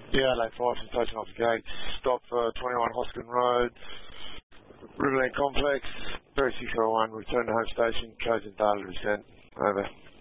Yeah, late 5 from station off the gate. Stop 21 Hoskin Road, Riverland Complex, 3601, return to home station, codes and data to be sent. Over.